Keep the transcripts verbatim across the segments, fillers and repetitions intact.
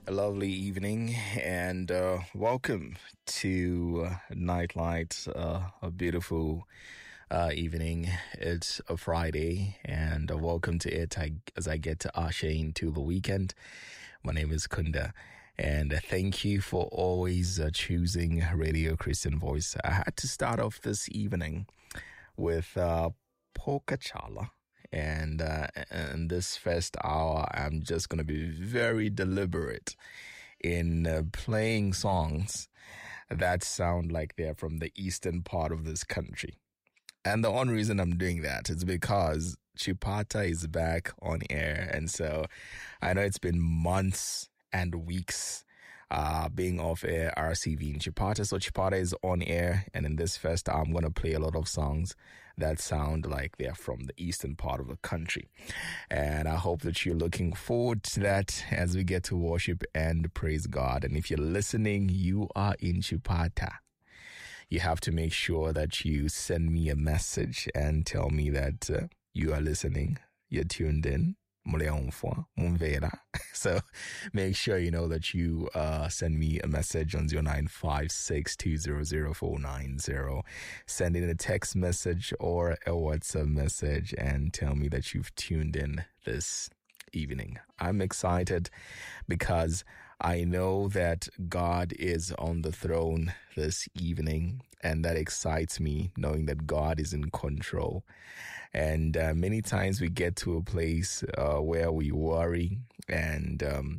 a lovely evening, and uh, welcome to uh, Nightlight, uh, a beautiful uh, evening. It's a Friday, and uh, welcome to it I, as I get to usher into the weekend. My name is Kunda, and uh, thank you for always uh, choosing Radio Christian Voice. I had to start off this evening with uh, Pokachala. And uh, in this first hour, I'm just going to be very deliberate in uh, playing songs that sound like they're from the eastern part of this country. And the only reason I'm doing that is because Chipata is back on air. And so I know it's been months and weeks uh, being off air, R C V in Chipata. So Chipata is on air. And in this first hour, I'm going to play a lot of songs that sound like they're from the eastern part of the country. And I hope that you're looking forward to that as we get to worship and praise God. And if you're listening, you are in Chipata, you have to make sure that you send me a message and tell me that uh, you are listening, you're tuned in. So make sure you know that you uh, send me a message on zero nine five six two zero zero four nine zero. Send in a text message or a WhatsApp message and tell me that you've tuned in this evening. I'm excited because I know that God is on the throne this evening, and that excites me, knowing that God is in control. And uh, many times we get to a place uh, where we worry and um,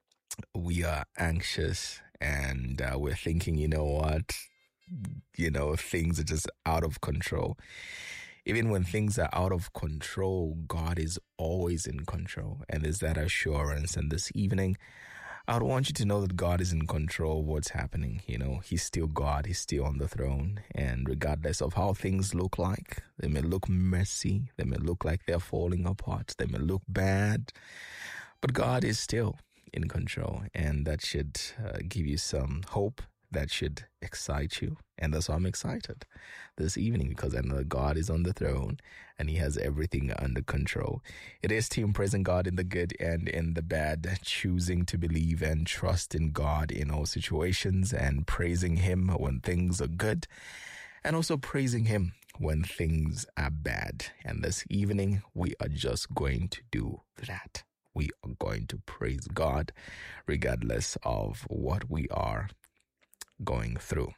we are anxious, and uh, we're thinking, you know what, you know, things are just out of control. Even when things are out of control, God is always in control, and there's that assurance. And this evening, I would want you to know that God is in control of what's happening. You know, He's still God. He's still on the throne. And regardless of how things look like, they may look messy. They may look like they're falling apart. They may look bad. But God is still in control. And that should uh, give you some hope. That should excite you. And that's why I'm excited this evening, because I know that God is on the throne and He has everything under control. It is Team Praising God in the good and in the bad, choosing to believe and trust in God in all situations, and praising Him when things are good, and also praising Him when things are bad. And this evening, we are just going to do that. We are going to praise God regardless of what we are going through.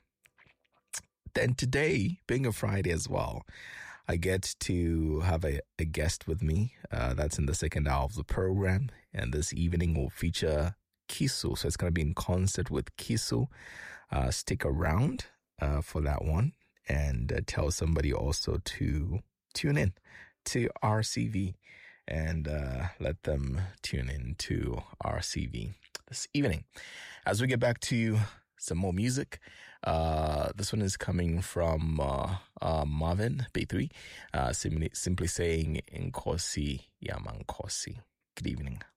Then today, being a Friday as well, I get to have a, a guest with me. Uh, that's in the second hour of the program. And this evening will feature Kisu. So it's going to be in concert with Kisu. Uh, stick around uh, for that one. And uh, tell somebody also to tune in to R C V. And uh, let them tune in to R C V this evening. As we get back to some more music. Uh, this one is coming from uh, uh, Marvin B three, uh, simply, simply saying Nkosi Yamankosi. Good evening.